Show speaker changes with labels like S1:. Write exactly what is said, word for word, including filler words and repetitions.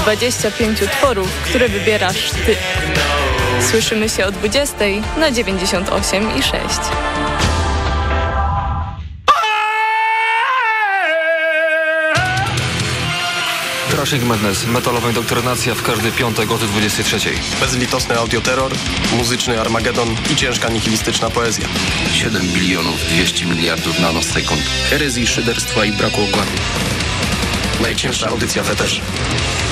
S1: dwadzieścia pięć utworów, które wybierasz ty. Słyszymy się o dwudziestej na dziewięćdziesiąt osiem i sześć.
S2: Crushing Madness, metalowa indoktrynacja w każdy piątek od dwudziestej trzeciej.
S3: Bezlitosny audioterror, muzyczny Armagedon i ciężka nihilistyczna poezja.
S4: siedem bilionów dwieście miliardów nanosekund.
S5: Herezji, szyderstwa i braku układu.
S3: Najcięższa audycja Feterz.